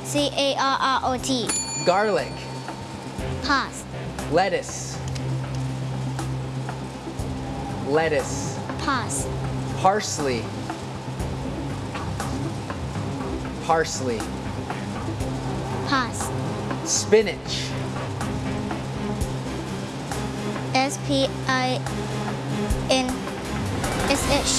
carrot Garlic. pass Lettuce. Lettuce. pass Parsley. Parsley. pass Spinach. spinach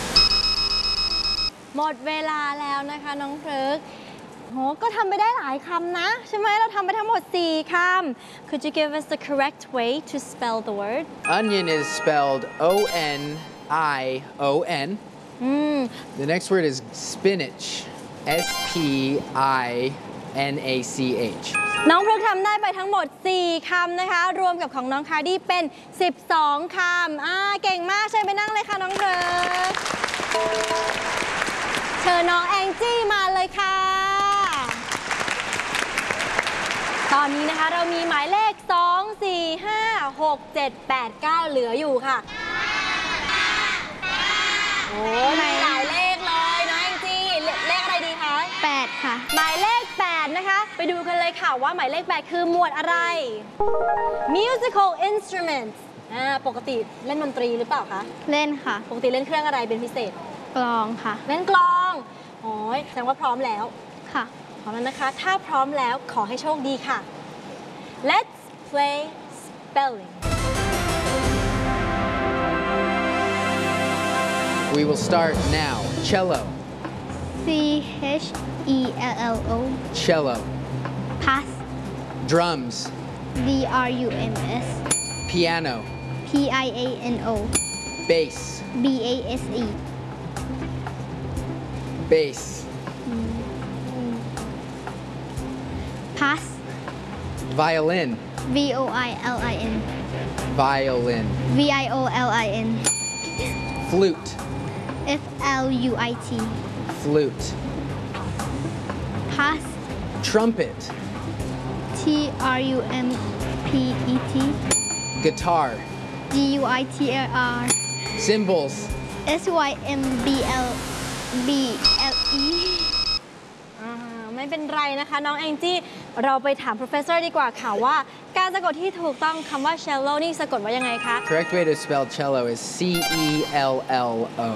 หมดเวลาแล้วนะคะน้องเพลิกโหก็ทำไปได้หลายคำนะใช่ไหมเราทำไปทั้งหมด 4 คำ Could you give us the correct way to spell the word Onion is spelled O-N-I-O-N. The next word is spinach. S-P-I-N-A-C-H. น้องเพลิกทำได้ไปทั้งหมด 4 คำนะคะรวมกับของน้องคาร์ดี้เป็น 12 คำเก่งมากเชิญไปนั่งเลยค่ะน้องเพลิกเชิญน้องแองจี้มาเลยค่ะตอนนี้นะคะเรามีหมายเลข 2 4 5 6 7 8 9 เหลืออยู่ค่ะโอ้มีหลายเลขเลยน้องแองจี้เลขอะไรดีคะ 8 ค่ะหมายเลข 8 นะคะ ไปดูกันเลยค่ะว่าหมายเลข 8 คือหมวดอะไร musical instruments ปกติเล่นดนตรีหรือเปล่าคะเล่นค่ะปกติเล่นเครื่องอะไรเป็นพิเศษกลองค่ะเล่นกลองโอ้ยแสดงว่าพร้อมแล้วค่ะพร้อมแล้วนะคะ ถ้าพร้อมแล้วขอให้โชคดีค่ะ Let's play spelling We will start now. Cello. CHELLO Cello. pass Drums. DRUMS Piano. PIANO Bass. BASE Bass. pass Violin. VOILIN Violin. VIOLIN Flute. FLUIT Flute. pass Trumpet. TRUMPET Guitar. GUITAR Cymbals. SYMBLBLE ไม่เป็นไรนะคะน้องแองจี้เราไปถาม professor ดีกว่าค่ะว่าการสะกดที่ถูกต้องคำว่า cello นี่สะกดว่ายังไงคะ Correct way to spell cello is C-E-L-L-O.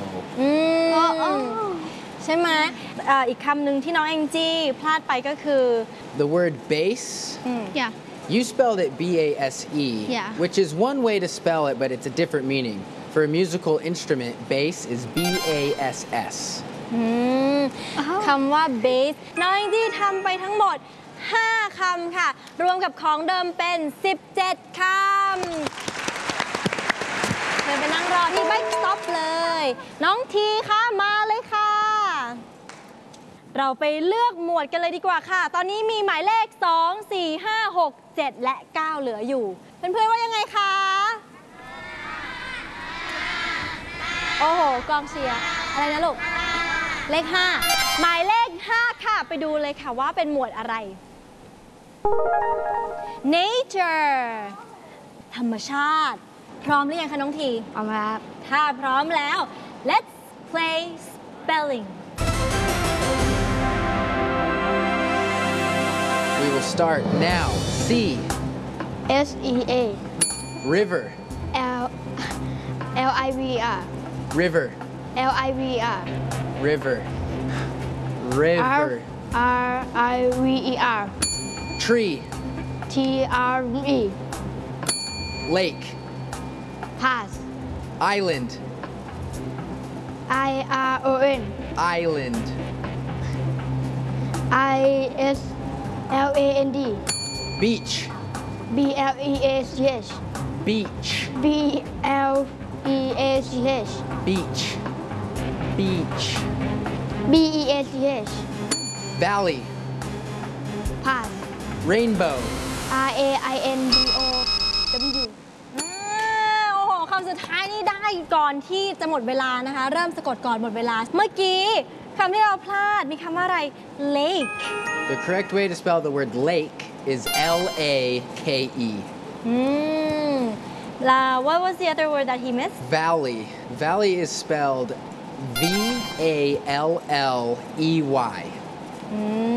ใช่ไหมอีกคำหนึ่งที่น้องแองจี้พลาดไปก็คือ The word bass. yeah You spelled it B-A-S-E, Yeah. which is one way to spell it, but it's a different meaning. For a musical instrument, bass is B-A-S-S. คำว่า bass น้องแองจี้ทำไปทั้งหมด 5 คำค่ะ รวมกับของเดิมเป็น 17 คำเชิญไปนั่งรอที่ back stop เลย น้องทีค่ะมาเลยค่ะ เราไปเลือกหมวดกันเลยดีกว่าค่ะ ตอนนี้มีหมายเลข 2 4 5 6 7 และ 9 เหลืออยู่ เพื่อนๆว่ายังไงคะ โอ้โห กองเชียร์ อะไรนะลูก เลข 5 หมายเลข 5 ค่ะ ไปดูเลยค่ะว่าเป็นหมวดอะไร nature ธรรมชาติ พร้อมหรือยังคะน้องทีเอามาครับถ้าพร้อมแล้ว let's play spelling We will start now. C. SEA River. LIVER River. LIVER River. River. RIVER Tree. TRE Lake. pass Island. IRON Island. ISLAND Beach. BLEACH Beach. BLEACH Beach. Beach. BEACH Valley. pass Rainbow. RAINBOW โอ้โหคำสุดท้ายนี่ได้ก่อนที่จะหมดเวลานะคะ เริ่มสะกดก่อนหมดเวลา เมื่อกี้คำที่เราพลาดมีคำว่าอะไร lake The correct way to spell the word lake is L-A-K-E. What was the other word that he missed Valley. Valley is spelled V-A-L-L-E-Y.